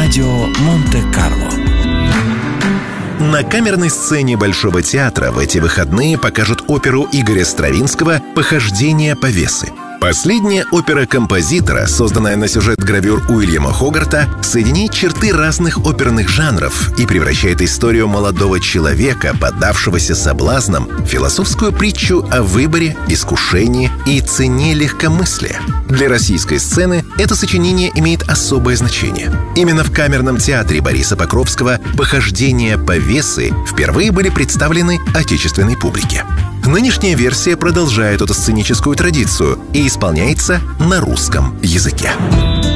Радио Монте-Карло. На камерной сцене Большого театра в эти выходные покажут оперу Игоря Стравинского «Похождения повесы». Последняя опера композитора, созданная на сюжет гравюр Уильяма Хогарта, соединяет черты разных оперных жанров и превращает историю молодого человека, поддавшегося соблазнам, в философскую притчу о выборе, искушении и цене легкомыслия. Для российской сцены это сочинение имеет особое значение. Именно в камерном театре Бориса Покровского «Похождения повесы» впервые были представлены отечественной публике. Нынешняя версия продолжает эту сценическую традицию и исполняется на русском языке.